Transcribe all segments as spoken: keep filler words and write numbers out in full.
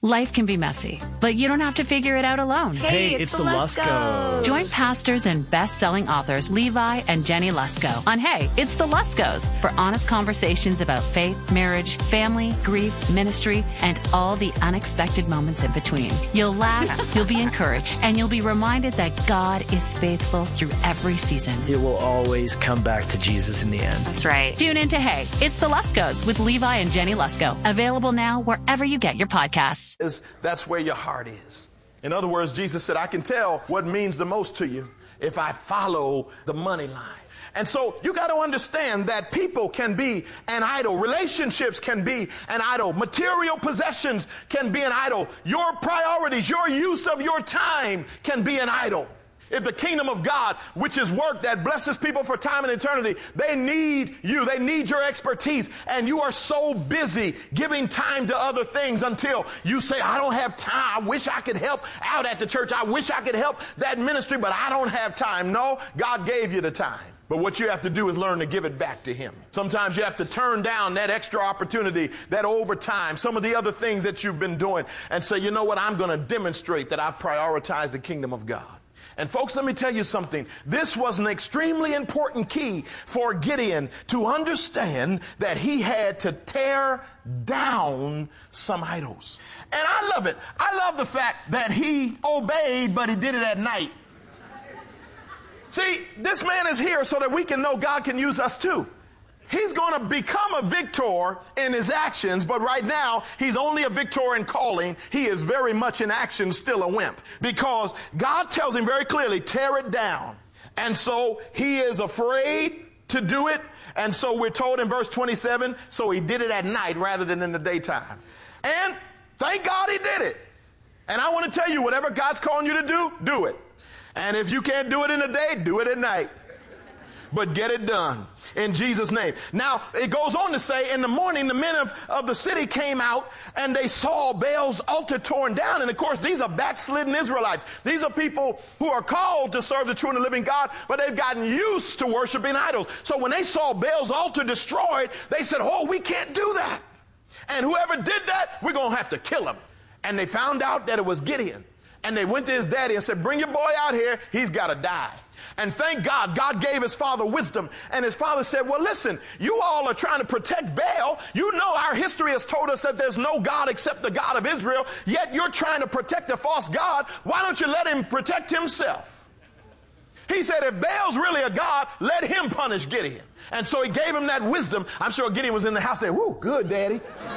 Life can be messy, but you don't have to figure it out alone. Hey, Hey, it's, it's the the Luskos. Join pastors and best-selling authors Levi and Jenny Lusko on Hey, It's the Luskos for honest conversations about faith, marriage, family, grief, ministry, and all the unexpected moments in between. You'll laugh, you'll be encouraged, and you'll be reminded that God is faithful through every season. It will always come back to Jesus in the end. That's right. Tune in to Hey, It's the Luskos with Levi and Jenny Lusko. Available now wherever you get your podcasts. Is that's where your heart is. In other words, Jesus said, I can tell what means the most to you if I follow the money line. And so you got to understand that people can be an idol. Relationships can be an idol. Material possessions can be an idol. Your priorities, your use of your time can be an idol. If the kingdom of God, which is work that blesses people for time and eternity, they need you. They need your expertise. And you are so busy giving time to other things until you say, I don't have time. I wish I could help out at the church. I wish I could help that ministry, but I don't have time. No, God gave you the time. But what you have to do is learn to give it back to him. Sometimes you have to turn down that extra opportunity, that overtime, some of the other things that you've been doing and say, you know what, I'm going to demonstrate that I've prioritized the kingdom of God. And folks, let me tell you something. This was an extremely important key for Gideon to understand that he had to tear down some idols. And I love it. I love the fact that he obeyed, but he did it at night. See, this man is here so that we can know God can use us too. He's going to become a victor in his actions, but right now, he's only a victor in calling. He is very much in action still a wimp because God tells him very clearly, tear it down. And so he is afraid to do it. And so we're told in verse twenty-seven, so he did it at night rather than in the daytime. And thank God he did it. And I want to tell you, whatever God's calling you to do, do it. And if you can't do it in the day, do it at night. But get it done in Jesus' name. Now, it goes on to say, in the morning, the men of, of the city came out and they saw Baal's altar torn down. And of course, these are backslidden Israelites. These are people who are called to serve the true and the living God, but they've gotten used to worshiping idols. So when they saw Baal's altar destroyed, they said, oh, we can't do that. And whoever did that, we're going to have to kill him. And they found out that it was Gideon. And they went to his daddy and said, bring your boy out here. He's got to die. And thank God, God gave his father wisdom. And his father said, well, listen, you all are trying to protect Baal. You know our history has told us that there's no God except the God of Israel. Yet you're trying to protect a false God. Why don't you let him protect himself? He said, if Baal's really a God, let him punish Gideon. And so he gave him that wisdom. I'm sure Gideon was in the house saying, whoo, good, daddy.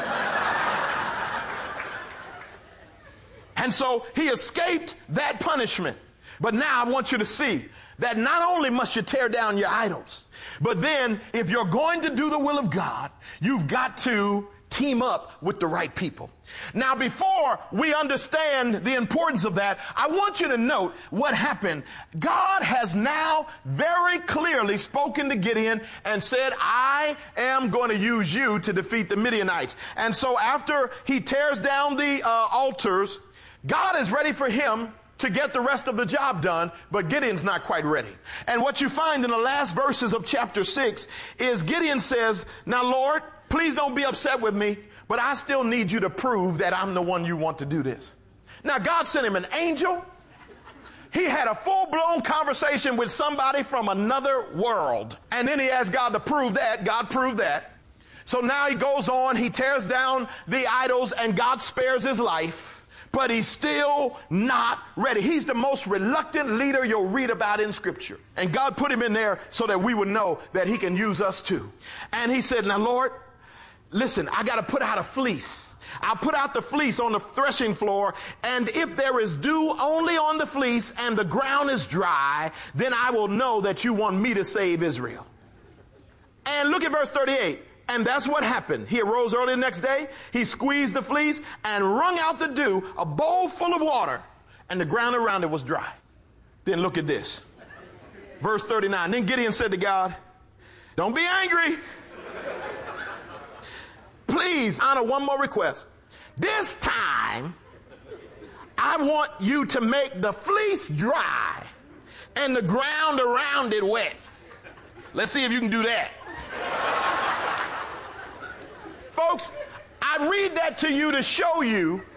And so he escaped that punishment. But now I want you to see that not only must you tear down your idols, but then if you're going to do the will of God, you've got to team up with the right people. Now, before we understand the importance of that, I want you to note what happened. God has now very clearly spoken to Gideon and said, I am going to use you to defeat the Midianites. And so after he tears down the uh, altars, God is ready for him to get the rest of the job done, but Gideon's not quite ready. And what you find in the last verses of chapter six is Gideon says, now, Lord, please don't be upset with me, but I still need you to prove that I'm the one you want to do this. Now, God sent him an angel. He had a full-blown conversation with somebody from another world. And then he asked God to prove that. God proved that. So now he goes on, he tears down the idols, and God spares his life. But he's still not ready. He's the most reluctant leader you'll read about in Scripture. And God put him in there so that we would know that he can use us too. And he said, now, Lord, listen, I got to put out a fleece. I'll put out the fleece on the threshing floor, and if there is dew only on the fleece and the ground is dry, then I will know that you want me to save Israel. And look at verse thirty-eight. And that's what happened. He arose early the next day. He squeezed the fleece and wrung out the dew, a bowl full of water, and the ground around it was dry. Then look at this. Verse thirty-nine. Then Gideon said to God, don't be angry. Please honor one more request. This time, I want you to make the fleece dry and the ground around it wet. Let's see if you can do that. Folks, I read that to you to show you